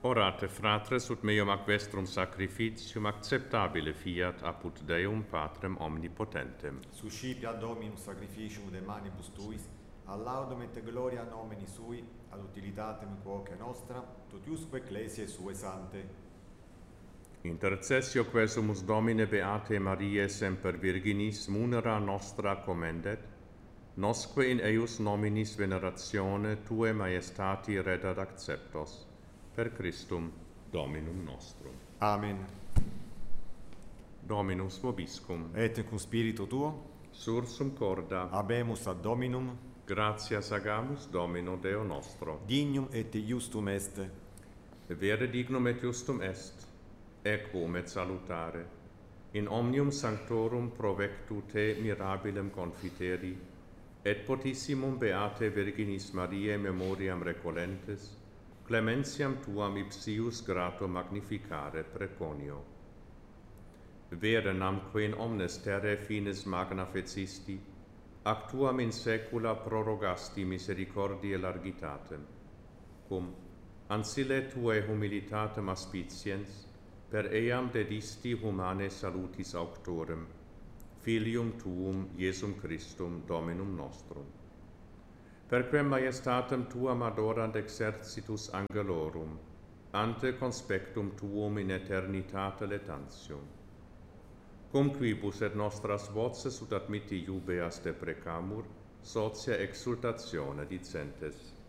Orate fratres ut meum ac vestrum sacrificium acceptabile fiat apud Deum Patrem omnipotentem. Suscipia Dominum sacrificium de manibus tuis, ad laudum et gloria nomini sui, ad utilitatem quoque nostra, totiusque ecclesiae sue sante. Intercessio quesumus Domine Beate Mariae semper Virginis munera nostra commendet, nosque in eius nominis veneratione Tuae Majestati reddat acceptos, per Christum Dominum nostrum. Amen. Dominus vobiscum, Et cum spiritu tuo, sursum corda, habemus ad Dominum, gratias agamus Domino Deo nostro. dignum et iustum est. Vere dignum et justum est, equum et salutare, in omnium sanctorum provectu te mirabilem confiteri, et potissimum Beate Virginis Mariae memoriam recolentes, clementiam tuam ipsius grato magnificare preconio. Vere namque in omnes terrae finis magna fecisti, ac tuam in saecula prorogasti misericordiae largitatem, cum ancille tuae humilitatem aspiciens, per eam dedisti humane salutis auctorem, Filium tuum Iesum Christum Dominum nostrum. Perquem majestatem tuam adorant exercitus angelorum, ante conspectum tuum in eternitate letantium. Cum quibus et nostras voces ut admitti iubeas deprecamur, socia exultatione dicentes.